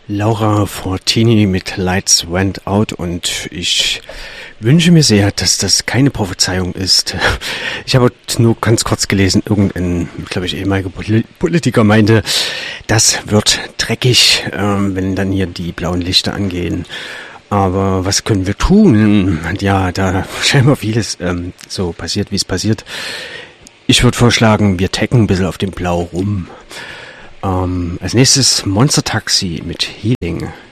Laura Fortini mit Lights Went Out, und ich wünsche mir sehr, dass das keine Prophezeiung ist. Ich habe nur ganz kurz gelesen, irgendein, glaube ich, ehemaliger Politiker meinte, das wird dreckig, wenn dann hier die blauen Lichter angehen. Aber was können wir tun? Ja, da scheinbar vieles so passiert, wie es passiert. Ich würde vorschlagen, wir tacken ein bisschen auf dem Blau rum. Als nächstes Monster Taxi mit Healing.